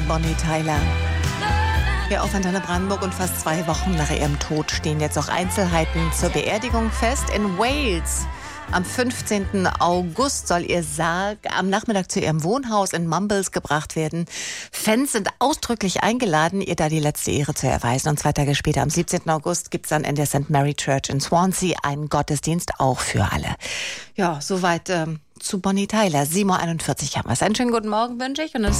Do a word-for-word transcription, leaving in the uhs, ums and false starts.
Bonnie Tyler. Hier auf Antenne Brandenburg und fast zwei Wochen nach ihrem Tod stehen jetzt auch Einzelheiten zur Beerdigung fest. In Wales am fünfzehnten August soll ihr Sarg am Nachmittag zu ihrem Wohnhaus in Mumbles gebracht werden. Fans sind ausdrücklich eingeladen, ihr da die letzte Ehre zu erweisen. Und zwei Tage später, am siebzehnten August, gibt es dann in der Saint Mary Church in Swansea einen Gottesdienst, auch für alle. Ja, soweit ähm, zu Bonnie Tyler. sieben Uhr einundvierzig haben wir es. Einen schönen guten Morgen wünsche ich. Und es